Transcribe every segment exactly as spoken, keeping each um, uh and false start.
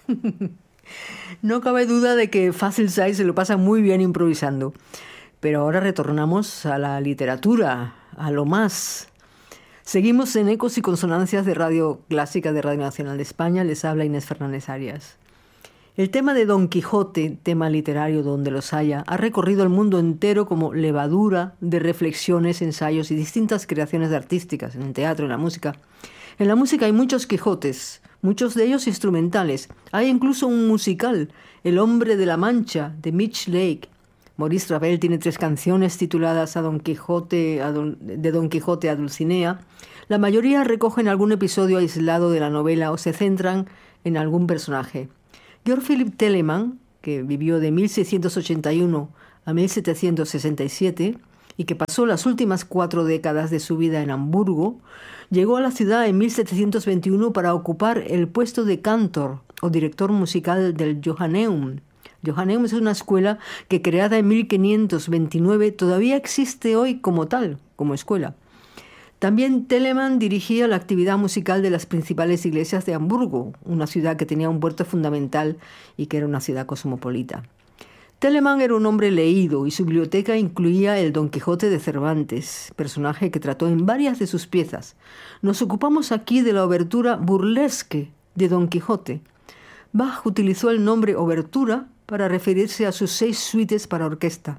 No cabe duda de que Fácil Sight se lo pasa muy bien improvisando. Pero ahora retornamos a la literatura, a lo más. Seguimos en Ecos y Consonancias de Radio Clásica de Radio Nacional de España. Les habla Inés Fernández Arias. El tema de Don Quijote, tema literario donde los haya, ha recorrido el mundo entero como levadura de reflexiones, ensayos y distintas creaciones artísticas, en el teatro, en la música. En la música hay muchos Quijotes, muchos de ellos instrumentales. Hay incluso un musical, El hombre de la Mancha, de Mitch Lake. Maurice Ravel tiene tres canciones tituladas a Don Quijote, a Don, de Don Quijote a Dulcinea. La mayoría recogen algún episodio aislado de la novela o se centran en algún personaje. Georg Philipp Telemann, que vivió de mil seiscientos ochenta y uno a mil setecientos sesenta y siete y que pasó las últimas cuatro décadas de su vida en Hamburgo, llegó a la ciudad en mil setecientos veintiuno para ocupar el puesto de cantor o director musical del Johanneum. Johanneum es una escuela que, creada en mil quinientos veintinueve, todavía existe hoy como tal, como escuela. También Telemann dirigía la actividad musical de las principales iglesias de Hamburgo, una ciudad que tenía un puerto fundamental y que era una ciudad cosmopolita. Telemann era un hombre leído y su biblioteca incluía el Don Quijote de Cervantes, personaje que trató en varias de sus piezas. Nos ocupamos aquí de la obertura burlesque de Don Quijote. Bach utilizó el nombre obertura para referirse a sus seis suites para orquesta.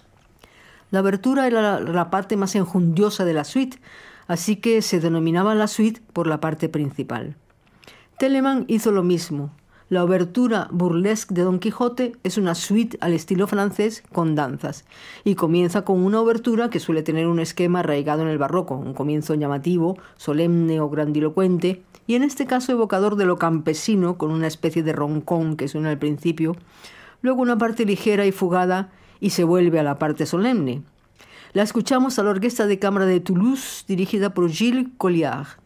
La obertura era la, la parte más enjundiosa de la suite, así que se denominaba la suite por la parte principal. Telemann hizo lo mismo. La obertura burlesque de Don Quijote es una suite al estilo francés con danzas y comienza con una obertura que suele tener un esquema arraigado en el barroco, un comienzo llamativo, solemne o grandilocuente, y en este caso evocador de lo campesino, con una especie de roncón que suena al principio, luego una parte ligera y fugada y se vuelve a la parte solemne. La escuchamos a la Orquesta de Cámara de Toulouse, dirigida por Gilles Colliard.